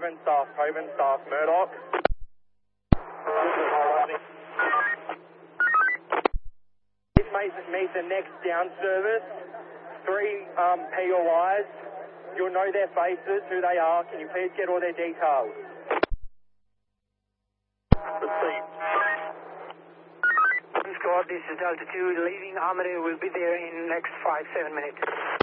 Coven staff, Murdoch. Please meet the next down service. 3 POIs. You'll know their faces, who they are. Can you please get all their details? Squad, this is Delta 2. Leaving Armadale will be there in the next 5-7 minutes.